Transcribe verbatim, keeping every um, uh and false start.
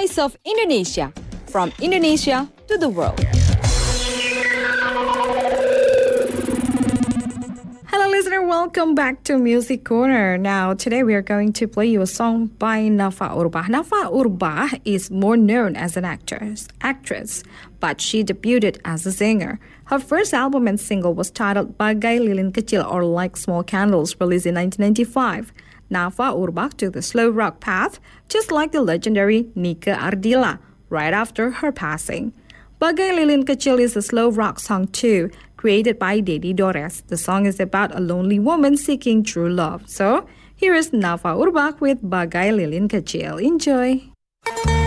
Voice of Indonesia, from Indonesia to the world. Hello listener, welcome back to Music Corner. Now today we are going to play you a song by Nafa Urbach. Nafa Urbach is more known as an actress, actress, but she debuted as a singer. Her first album and single was titled Bagai Lilin Kecil, or Like Small Candles, released in nineteen ninety-five. Nafa Urbach took the slow rock path, just like the legendary Nike Ardilla, right after her passing. Bagai Lilin Kecil is a slow rock song too, created by Dedi Dores. The song is about a lonely woman seeking true love. So, here is Nafa Urbach with Bagai Lilin Kecil. Enjoy!